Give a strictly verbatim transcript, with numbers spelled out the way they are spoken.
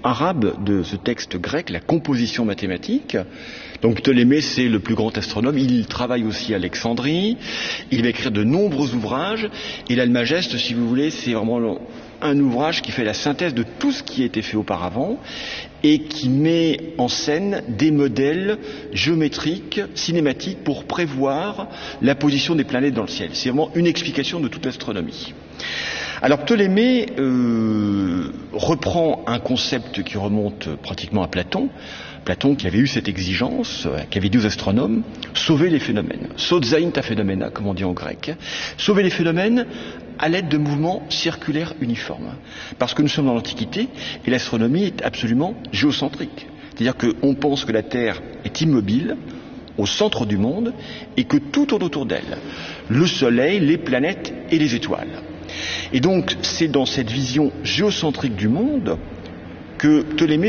arabe de ce texte grec, la composition mathématique. Donc Ptolémée, c'est le plus grand astronome. Il travaille aussi à Alexandrie. Il va écrire de nombreux ouvrages. Et l'Almageste, si vous voulez, c'est vraiment un ouvrage qui fait la synthèse de tout ce qui a été fait auparavant et qui met en scène des modèles géométriques, cinématiques, pour prévoir la position des planètes dans le ciel. C'est vraiment une explication de toute l'astronomie. Alors Ptolémée euh, reprend un concept qui remonte pratiquement à Platon. Platon qui avait eu cette exigence, qui avait dit aux astronomes, sauver les phénomènes. Sozain ta phenomena, comme on dit en grec. Sauver les phénomènes à l'aide de mouvements circulaires uniformes. Parce que nous sommes dans l'Antiquité et l'astronomie est absolument géocentrique. C'est-à-dire qu'on pense que la Terre est immobile, au centre du monde, et que tout tourne autour d'elle. Le Soleil, les planètes et les étoiles. Et donc, c'est dans cette vision géocentrique du monde que Ptolémée